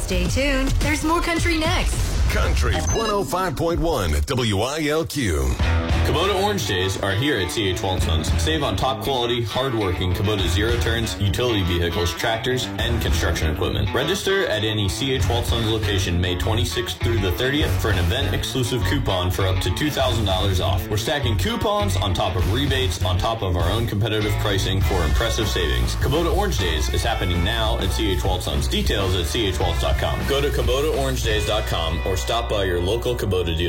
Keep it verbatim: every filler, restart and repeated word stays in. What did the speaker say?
Stay tuned. There's more country next. Country one oh five point one W I L Q. Kubota Orange Days are here at C H Walt Sons. Save on top quality, hard-working Kubota zero-turns, utility vehicles, tractors, and construction equipment. Register at any C H Walt Sons location May twenty-sixth through the thirtieth for an event-exclusive coupon for up to two thousand dollars off. We're stacking coupons on top of rebates on top of our own competitive pricing for impressive savings. Kubota Orange Days is happening now at C H Walt Sons. Details at C H Waltz dot com. Go to Kubota Orange Days dot com or stop by your local Kubota dealer.